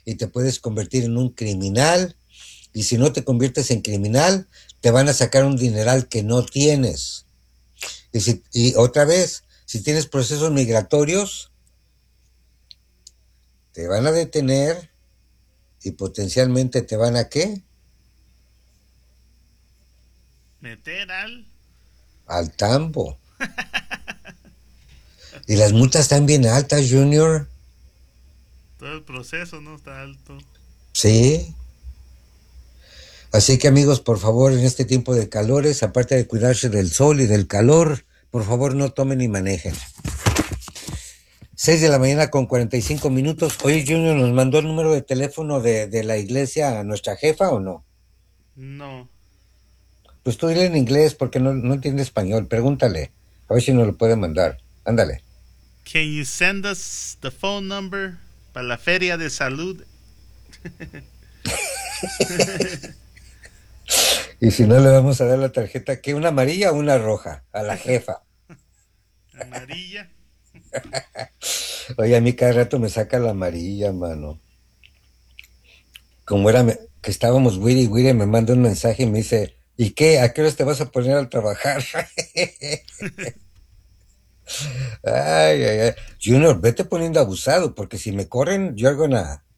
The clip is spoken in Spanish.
y te puedes convertir en un criminal. Y si no te conviertes en criminal, te van a sacar un dineral que no tienes. Y otra vez, si tienes procesos migratorios, te van a detener y potencialmente te van a ¿qué? Meter al... Al tambo. Y las multas están bien altas, Junior. Todo el proceso no está alto. Sí. Así que amigos, por favor, en este tiempo de calores, aparte de cuidarse del sol y del calor, por favor no tomen ni manejen. 6 de la mañana con 45 minutos. Oye, Junior, ¿nos mandó el número de teléfono de la iglesia a nuestra jefa o no? No. Pues tú dile en inglés porque no entiende español. Pregúntale. A ver si nos lo puede mandar. Ándale. Can you send us the phone number para la feria de salud? Y si no, le vamos a dar la tarjeta, ¿qué? ¿Una amarilla o una roja? A la jefa. Amarilla. Oye, a mí cada rato me saca la amarilla, mano. Como era que estábamos Wiri Wiri, me manda un mensaje y me dice, ¿y qué? ¿A qué horas te vas a poner a trabajar? Ay, ay, ay. Junior, vete poniendo abusado, porque si me corren, you're gonna